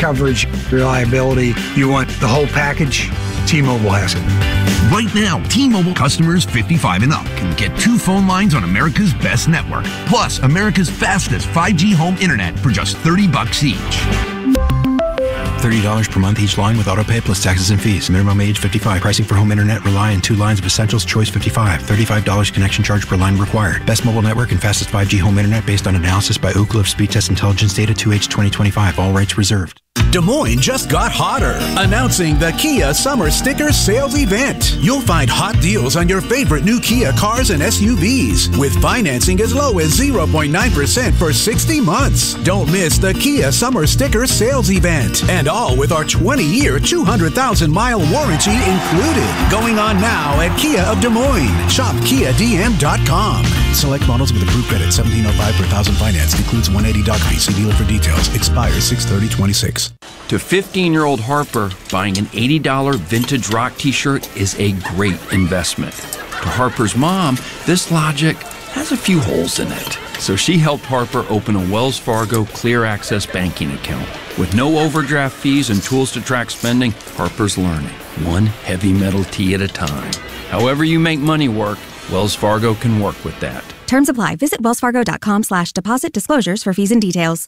coverage, reliability. You want the whole package? T-Mobile has it. Right now, T-Mobile customers 55 and up can get 2 phone lines on America's best network, plus America's fastest 5G home internet for just $30 each. $30 per month each line with autopay plus taxes and fees. Minimum age 55. Pricing for home internet rely on 2 lines of Essentials Choice 55. $35 connection charge per line required. Best mobile network and fastest 5G home internet based on analysis by Ookla of Speed Test Intelligence data 2H 2025. All rights reserved. Des Moines just got hotter, announcing the Kia Summer Sticker Sales Event. You'll find hot deals on your favorite new Kia cars and SUVs, with financing as low as 0.9% for 60 months. Don't miss the Kia Summer Sticker Sales Event, and all with our 20-year, 200,000-mile warranty included. Going on now at Kia of Des Moines. Shop KiaDM.com. Select models with approved credit, $1,705 per thousand financed. Includes $180 doc fee. See dealer for details. Expires 6/30/26. To 15-year-old Harper, buying an $80 vintage rock t-shirt is a great investment. To Harper's mom, this logic has a few holes in it. So she helped Harper open a Wells Fargo Clear Access banking account. With no overdraft fees and tools to track spending, Harper's learning, one heavy metal tee at a time. However you make money work, Wells Fargo can work with that. Terms apply. Visit wellsfargo.com/deposit disclosures for fees and details.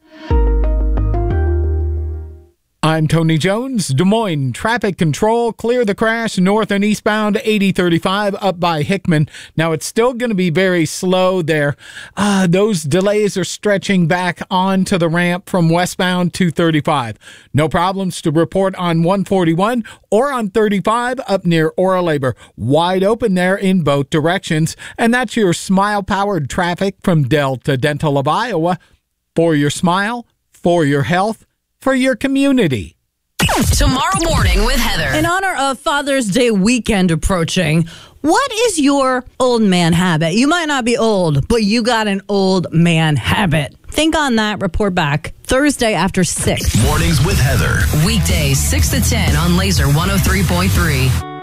I'm Tony Jones. Des Moines traffic control. Clear the crash north and eastbound 8035 up by Hickman. Now it's still going to be very slow there. Those delays are stretching back onto the ramp from westbound 235. No problems to report on 141 or on 35 up near Ora Labor. Wide open there in both directions. And that's your smile-powered traffic from Delta Dental of Iowa. For your smile, for your health, for your community. Tomorrow morning with Heather. In honor of Father's Day weekend approaching, what is your old man habit? You might not be old, but you got an old man habit. Think on that. Report back Thursday after 6. Mornings with Heather. Weekdays 6 to 10 on Laser 103.3.